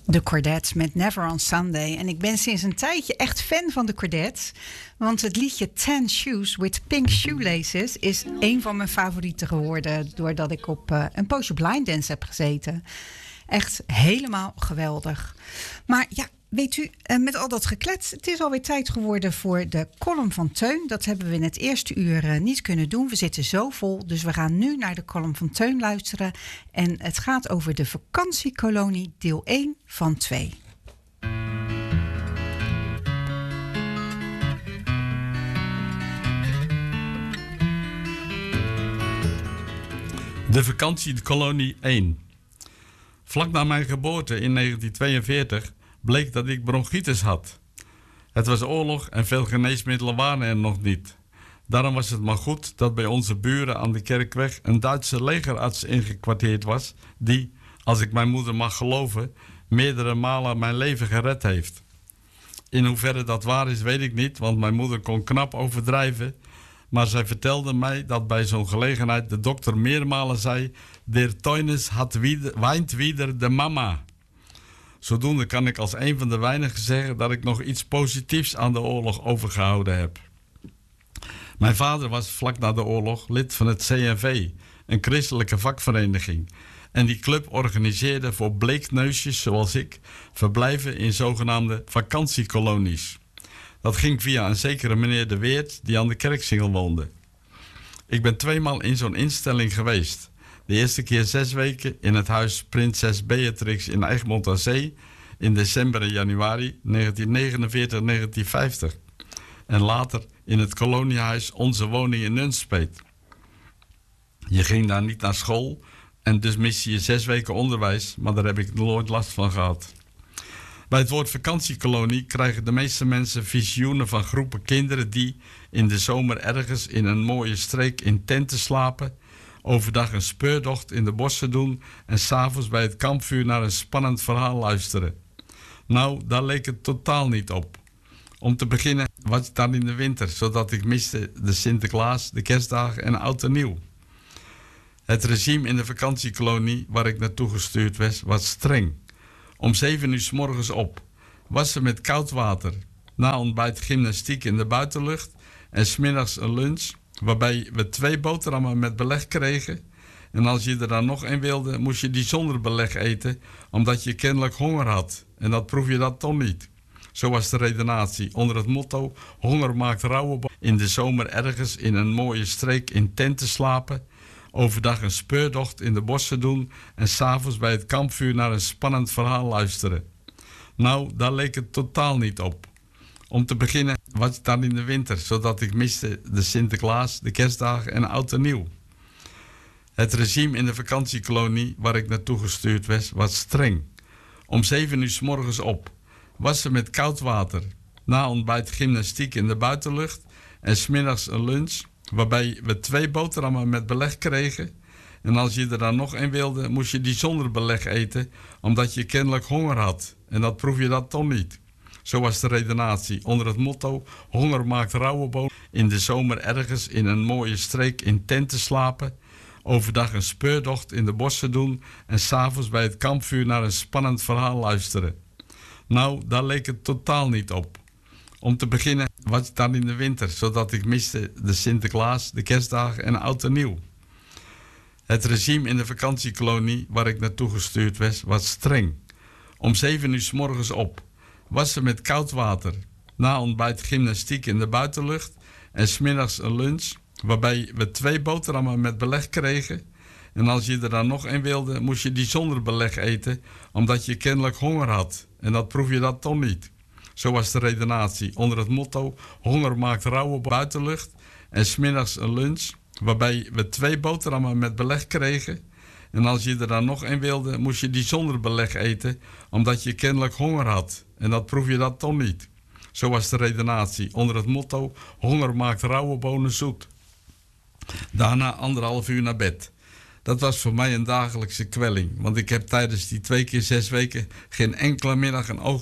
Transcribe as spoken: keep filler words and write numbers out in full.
De Chordettes met Never on Sunday. En ik ben sinds een tijdje echt fan van de Chordettes. Want het liedje Ten Shoes with Pink Shoelaces is een van mijn favorieten geworden. Doordat ik op uh, een poosje blind dance heb gezeten. Echt helemaal geweldig. Maar ja, weet u, uh, met al dat geklets, het is alweer tijd geworden voor de column van Teun. Dat hebben we in het eerste uur uh, niet kunnen doen. We zitten zo vol, dus we gaan nu naar de column van Teun luisteren. En het gaat over de vakantiekolonie deel één van twee. De vakantiekolonie één. Vlak na mijn geboorte in negentien tweeënveertig bleek dat ik bronchitis had. Het was oorlog en veel geneesmiddelen waren er nog niet. Daarom was het maar goed dat bij onze buren aan de Kerkweg een Duitse legerarts ingekwartierd was die, als ik mijn moeder mag geloven, meerdere malen mijn leven gered heeft. In hoeverre dat waar is, weet ik niet, want mijn moeder kon knap overdrijven. Maar zij vertelde mij dat bij zo'n gelegenheid de dokter meermalen zei: Der Teunis had wieder, weint wieder de mama. Zodoende kan ik als een van de weinigen zeggen dat ik nog iets positiefs aan de oorlog overgehouden heb. Mijn vader was vlak na de oorlog lid van het C N V, een christelijke vakvereniging. En die club organiseerde voor bleekneusjes zoals ik verblijven in zogenaamde vakantiekolonies. Dat ging via een zekere meneer De Weert die aan de Kerksingel woonde. Ik ben tweemaal in zo'n instelling geweest. De eerste keer zes weken in het huis Prinses Beatrix in Egmond aan Zee in december en januari negentien negenenveertig tot negentien vijftig. En later in het koloniehuis Onze Woning in Nunspeet. Je ging daar niet naar school en dus miste je zes weken onderwijs, maar daar heb ik nooit last van gehad. Bij het woord vakantiekolonie krijgen de meeste mensen visioenen van groepen kinderen die in de zomer ergens in een mooie streek in tenten slapen, overdag een speurtocht in de bossen doen en 's avonds bij het kampvuur naar een spannend verhaal luisteren. Nou, daar leek het totaal niet op. Om te beginnen was ik dan in de winter, zodat ik miste de Sinterklaas, de kerstdagen en oud en nieuw. Het regime in de vakantiekolonie waar ik naartoe gestuurd was, was streng. Om zeven uur 's morgens op, wassen met koud water, na ontbijt gymnastiek in de buitenlucht en 's middags een lunch, waarbij we twee boterhammen met beleg kregen. En als je er dan nog een wilde, moest je die zonder beleg eten, omdat je kennelijk honger had. En dat proef je dat toch niet. Zo was de redenatie onder het motto: honger maakt rauwe bo- in de zomer ergens in een mooie streek in tenten slapen, overdag een speurtocht in de bossen doen en 's avonds bij het kampvuur naar een spannend verhaal luisteren. Nou, daar leek het totaal niet op. Om te beginnen was ik dan in de winter, zodat ik miste de Sinterklaas, de kerstdagen en oud en nieuw. Het regime in de vakantiekolonie waar ik naartoe gestuurd was, was streng. Om zeven uur 's morgens op, wassen met koud water, na ontbijt gymnastiek in de buitenlucht en 's middags een lunch, waarbij we twee boterhammen met beleg kregen. En als je er dan nog een wilde, moest je die zonder beleg eten, omdat je kennelijk honger had. En dat proef je dat toch niet. Zo was de redenatie onder het motto: honger maakt rauwe bonen. In de zomer ergens in een mooie streek in tenten slapen, overdag een speurtocht in de bossen doen en 's avonds bij het kampvuur naar een spannend verhaal luisteren. Nou, daar leek het totaal niet op. Om te beginnen was ik dan in de winter, zodat ik miste de Sinterklaas, de kerstdagen en oud en nieuw. Het regime in de vakantiekolonie waar ik naartoe gestuurd was, was streng. Om zeven uur 's morgens op, wassen met koud water, na ontbijt gymnastiek in de buitenlucht en 's middags een lunch, waarbij we twee boterhammen met beleg kregen. En als je er dan nog een wilde, moest je die zonder beleg eten, omdat je kennelijk honger had. En dat proef je dat toch niet. Zo was de redenatie onder het motto: honger maakt rauwe buitenlucht en 's middags een lunch, waarbij we twee boterhammen met beleg kregen. En als je er dan nog een wilde, moest je die zonder beleg eten, omdat je kennelijk honger had. En dat proef je dat toch niet. Zo was de redenatie onder het motto: honger maakt rauwe bonen zoet. Daarna anderhalf uur naar bed. Dat was voor mij een dagelijkse kwelling, want ik heb tijdens die twee keer zes weken geen enkele middag een oog